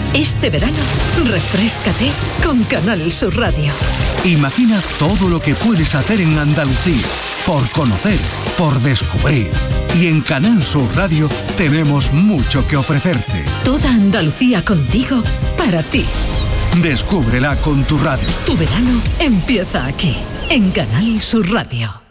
Este verano, refréscate con Canal Sur Radio. Imagina todo lo que puedes hacer en Andalucía, por conocer, por descubrir. Y en Canal Sur Radio tenemos mucho que ofrecerte. Toda Andalucía contigo, para ti. Descúbrela con tu radio. Tu verano empieza aquí, en Canal Sur Radio.